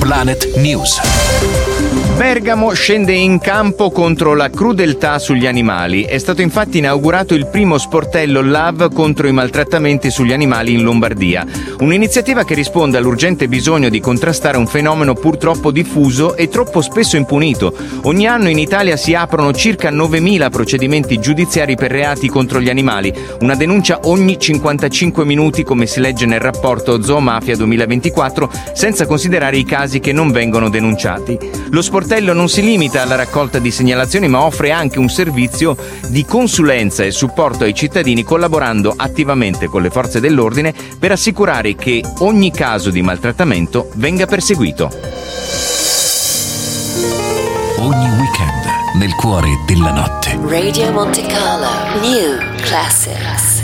Planet News. Bergamo scende in campo contro la crudeltà sugli animali. È stato infatti inaugurato il primo sportello LAV contro i maltrattamenti sugli animali in Lombardia. Un'iniziativa che risponde all'urgente bisogno di contrastare un fenomeno purtroppo diffuso e troppo spesso impunito. Ogni anno in Italia si aprono circa 9.000 procedimenti giudiziari per reati contro gli animali, una denuncia ogni 55 minuti, come si legge nel rapporto Zoomafia 2024, senza considerare i casi che non vengono denunciati. Lo sportello non si limita alla raccolta di segnalazioni, ma offre anche un servizio di consulenza e supporto ai cittadini, collaborando attivamente con le forze dell'ordine per assicurare che ogni caso di maltrattamento venga perseguito. Ogni weekend nel cuore della notte. Radio Monte Carlo New Classics.